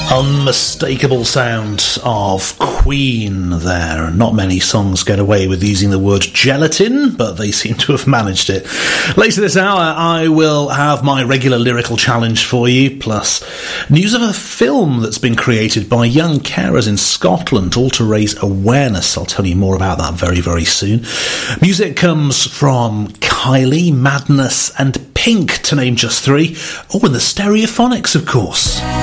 Unmistakable sound of Queen there. Not many songs get away with using the word gelatin, but they seem to have managed it. Later this hour, I will have my regular lyrical challenge for you, plus news of a film that's been created by young carers in Scotland, all to raise awareness. I'll tell you more about that very, very soon. Music comes from Kylie, Madness and Pink, to name just three. Oh, and the Stereophonics, of course.